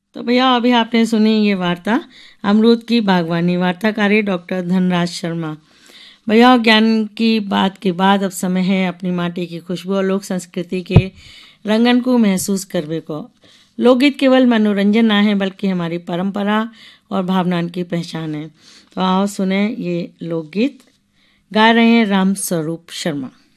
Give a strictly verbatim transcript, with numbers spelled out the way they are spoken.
तो भैया अभी आपने सुनी ये वार्ता अमरूद की बागवानी, वार्ताकारी डॉक्टर धनराज शर्मा। भैया ज्ञान की बात के बाद अब समय है अपनी माटी की खुशबू और लोक संस्कृति के रंगन को महसूस करने को। लोकगीत केवल मनोरंजन ना है बल्कि हमारी परंपरा और भावना की पहचान है। तो आओ सुने ये लोकगीत। गा रहे हैं राम स्वरूप शर्मा।